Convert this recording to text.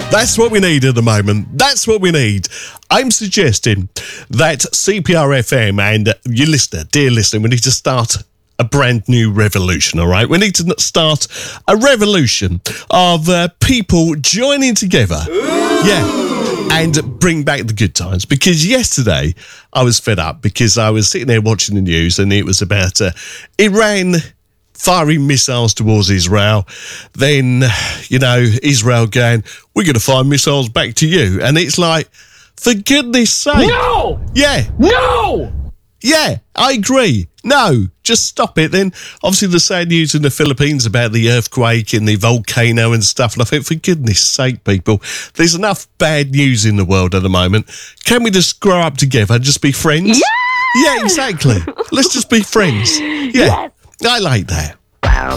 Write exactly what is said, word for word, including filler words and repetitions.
That's what we need at the moment. That's what we need. I'm suggesting that C P R F M and you listener, dear listener, we need to start a brand new revolution, all right? We need to start a revolution of uh, people joining together. Ooh. Yeah. And bring back the good times. Because yesterday I was fed up because I was sitting there watching the news and it was about uh, Iran firing missiles towards Israel, then, you know, Israel going, we're going to fire missiles back to you. And it's like, for goodness sake. No! Yeah. No! Yeah, I agree. No, just stop it. Then, obviously, the sad news in the Philippines about the earthquake and the volcano and stuff. And I think, for goodness sake, people, there's enough bad news in the world at the moment. Can we just grow up together and just be friends? Yeah! Yeah, exactly. Let's just be friends. Yeah. Yes. I like that.